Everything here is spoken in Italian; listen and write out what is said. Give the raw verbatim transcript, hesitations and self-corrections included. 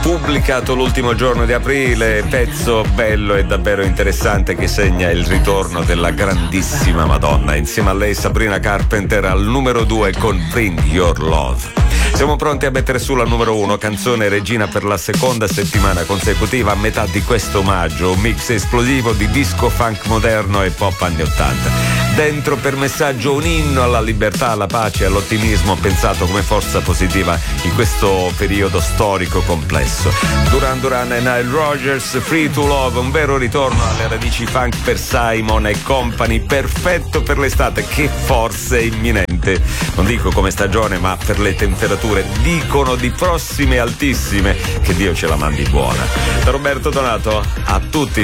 pubblicato l'ultimo giorno di aprile, pezzo bello e davvero interessante che segna il ritorno della grandissima Madonna. Insieme a lei Sabrina Carpenter al numero due con Bring Your Love. Siamo pronti a mettere su la numero uno, canzone regina per la seconda settimana consecutiva a metà di questo maggio, un mix esplosivo di disco funk moderno e pop anni ottanta. Dentro per messaggio un inno alla libertà, alla pace e all'ottimismo pensato come forza positiva in questo periodo storico complesso. Duran Duran e Nile Rodgers, Free to Love, un vero ritorno alle radici funk per Simon e Company, perfetto per l'estate che forse è imminente, non dico come stagione ma per le temperature, dicono di prossime altissime, che Dio ce la mandi buona. Da Roberto Donato a tutti